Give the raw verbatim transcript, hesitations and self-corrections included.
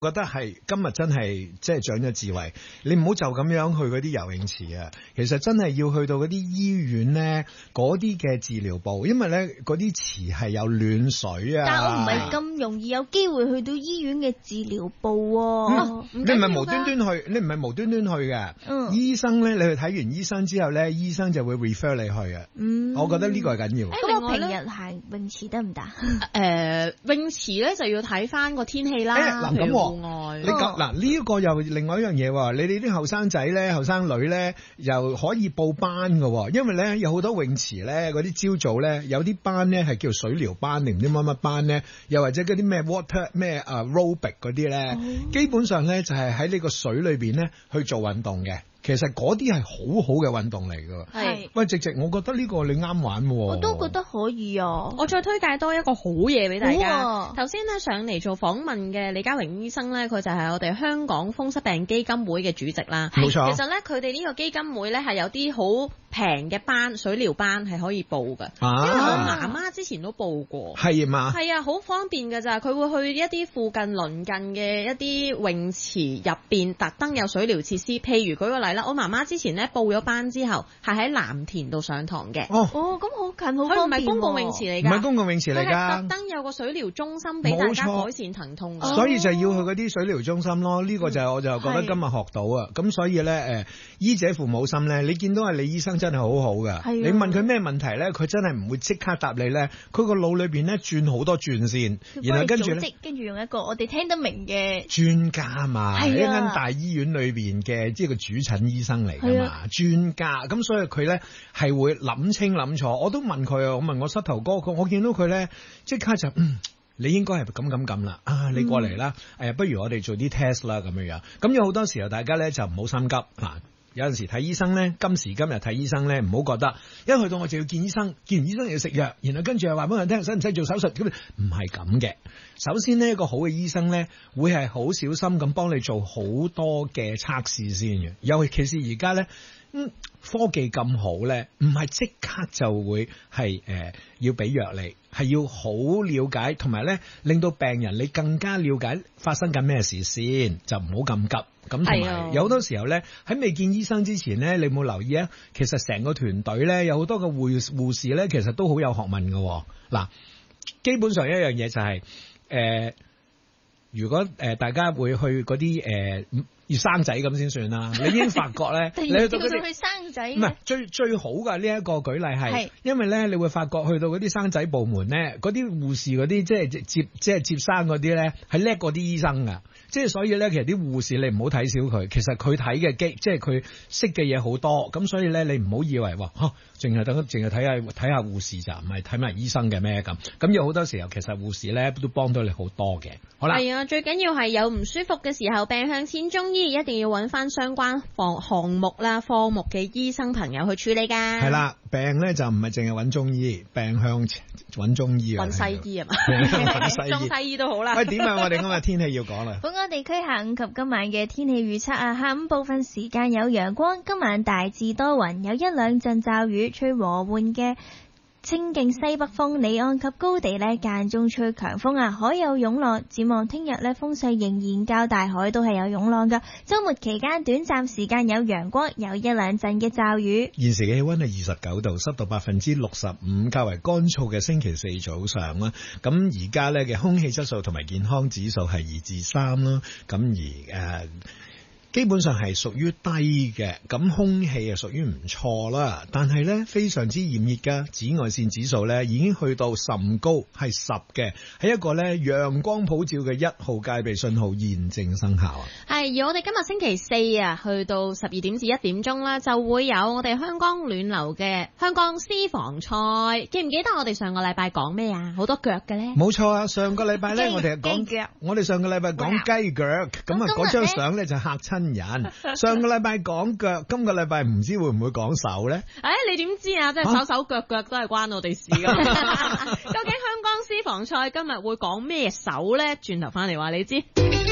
覺得係今日真係即係長咗智慧，你唔好就咁樣去嗰啲游泳池啊！其實真係要去到嗰啲醫院咧，嗰啲嘅治療部，因為咧嗰啲池係有暖水啊。 但係我唔係咁容易有機會去到醫院嘅治療部喎、 嗯。你唔係無端端去，你唔係無端端去嘅。嗯。醫生咧，你去睇完醫生之後咧，醫生就會 refer 你去啊。嗯。我覺得呢個係緊要。 咁、欸、我平日行泳池得唔得？誒、 呃，泳池咧就要睇翻個天氣啦。 嗱、欸、咁。你講嗱呢一個又另外一樣嘢，你哋啲後生仔咧、後生女咧，又可以報班㗎，因為咧有好多泳池咧，嗰啲朝早咧有啲班咧係叫水療班定唔知乜乜班咧，又或者嗰啲咩 water 咩啊 aerobic 嗰啲咧，基本上咧就係喺呢個水裏邊咧去做運動嘅。其實嗰啲係好好嘅運動嚟㗎。係，喂，直直，我覺得呢個你啱玩喎。 我都覺得可以啊。 我再推介多一個好嘢俾大家。頭先咧上嚟做訪問嘅李嘉榮醫生咧，佢就係我哋香港風濕病基金會嘅主席啦。冇錯。其實咧，佢哋呢個基金會咧係有啲好平嘅班，水療班係可以報㗎。啊。因為我媽媽之前都報過。係嘛？係啊，好方便㗎咋。佢會去一啲附近鄰近嘅一啲泳池入邊，特登有水療設施。譬如舉個例。我媽媽之前咧報咗班之後，係喺藍田度上堂嘅。哦，哦，咁好近，好方便。佢唔係公共泳池嚟㗎，唔係公共泳池嚟㗎。佢係特登有個水療中心俾大家改善疼痛。 所以就要去嗰啲水療中心咯。呢、呢個就係我就覺得今日學到啊。咁所以咧，誒，醫者父母心咧，你見到係李醫生真係好好㗎。你問佢咩問題咧，佢真係唔會即刻答你咧。佢個腦裏邊咧轉好多轉線，然後跟住咧， 跟住用一個我哋聽得明嘅專家嘛，喺一間大醫院裏邊嘅即係個主診醫生嚟噶嘛，專家，咁所以佢咧係會諗清諗楚。我都問佢啊，我問我膝頭哥，佢我見到佢咧即刻就嗯，你應該係咁咁咁啦，啊你過嚟啦，誒、嗯、不如我哋做啲 test 啦咁樣樣。咁有好多時候大家咧就唔好心急嗱。有陣時睇醫生咧，今時今日睇醫生咧，唔好覺得一去到我就要見醫生，見完醫生又要食藥，然後跟住又話俾人聽使唔使做手術，咁唔係咁嘅。首先呢，一個好嘅醫生咧，會係好小心咁幫你做好多嘅測試先嘅。尤其是而家咧，嗯，科技咁好咧，唔係即刻就會係誒、呃、要俾藥你，係要好了解，同埋咧令到病人你更加了解發生緊咩事先，就唔好咁急。咁同埋有好多時候咧，喺未見醫生之前咧，你有冇留意啊？其實成個團隊咧，有好多嘅護護士咧，其實都好有學問嘅。嗱，基本上一樣嘢就係、是、誒、呃，如果誒、呃、大家會去嗰啲誒要生仔咁先算啦。你已經發覺咧，你去到嗰啲去生仔，唔係最最好嘅呢一個舉例係，因為咧你會發覺去到嗰啲生仔部門咧，嗰啲護士嗰啲即係接即係接生嗰啲咧，係叻過啲醫生噶。即係所以咧，其實啲護士你唔好睇小佢，其實佢睇嘅機，即係佢識嘅嘢好多。咁所以咧，你唔好以為話，嚇，淨係等，淨係睇下睇下護士咋，唔係睇埋醫生嘅咩咁。咁有好多時候，其實護士咧都幫到你好多嘅。好啦， 係啊，最緊要係有唔舒服嘅時候，病向淺中醫，一定要揾翻相關項項目啦、科目嘅醫生朋友去處理㗎。 係啦，病咧就唔係淨係揾中醫，病向揾中醫啊， 揾西醫啊嘛， 揾中西醫都好啦。 喂，點啊？我哋今日天氣要講啦。 本港地區下午及今晚嘅天氣預測啊，下午部分時間有陽光，今晚大致多雲，有一兩陣驟雨，吹和緩嘅清勁西北風，離岸及高地呢間中吹強風啊，海有湧浪。展望聽日呢，風勢仍然較大，海都係有湧浪噶。周末期間短暫時間有陽光，有一兩陣嘅驟雨。 現時嘅氣溫係二十九度，濕度百分之六十五，較為乾燥嘅星期四早上啦。咁而家呢嘅空氣質素同埋健康指數係二至三啦。咁而誒。呃基本上係屬於低嘅，咁空氣係屬於唔錯啦。但係咧非常之炎熱噶，紫外線指數咧已經去到甚高，係十嘅，係一個咧陽光普照嘅一號戒備信號現正生效啊。 係，而我哋今日星期四啊，去到十二點至一點鐘啦，就會有我哋香港暖流嘅香港私房菜。記唔記得我哋上個禮拜講咩啊？好多腳嘅咧。 冇錯啊，上個禮拜咧我哋係講，我哋上個禮拜講雞腳，咁啊嗰張相咧就嚇親人。上個禮拜講腳，今個禮拜唔知會唔會講手咧？ 誒、哎，你點知啊？即係手手腳腳都係關我哋事噶。究竟香港私房菜今日會講咩手咧？轉頭翻嚟話你知。